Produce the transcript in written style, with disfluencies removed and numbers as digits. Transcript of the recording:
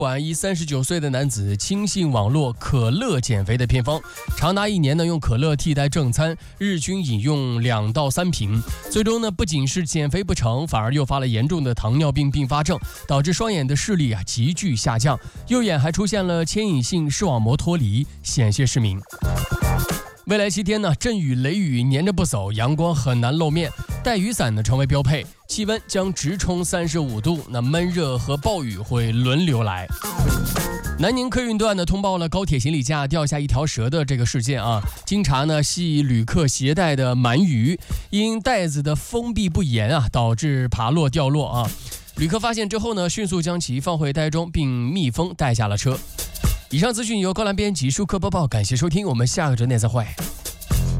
馆一39岁的男子轻信网络可乐减肥的偏方，长达1年呢用可乐替代正餐，日均饮用2到3瓶，最终呢不仅是减肥不成，反而诱发了严重的糖尿病并发症，导致双眼的视力急剧下降，右眼还出现了牵引性视网膜脱离，险些失明。未来7天呢，阵雨雷雨黏着不走，阳光很难露面，带雨伞呢成为标配，气温将直冲35度，那闷热和暴雨会轮流来。南宁客运段呢通报了高铁行李架掉下一条蛇的这个事件啊，经查呢系旅客携带的鳗鱼，因袋子的封闭不严啊，导致爬落掉落啊。旅客发现之后呢，迅速将其放回袋中并密封带下了车。以上资讯由高兰编辑舒克播报，感谢收听，我们下个周内再会。